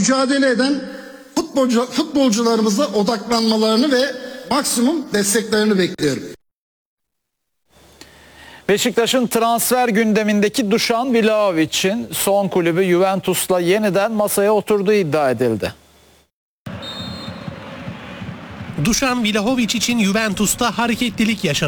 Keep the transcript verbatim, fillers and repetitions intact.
mücadele eden futbolcu, futbolcularımıza odaklanmalarını ve maksimum desteklerini bekliyorum. Beşiktaş'ın transfer gündemindeki Dušan Vlahović'in son kulübü Juventus'la yeniden masaya oturduğu iddia edildi. Dušan Vlahović için Juventus'ta hareketlilik yaşanıyor.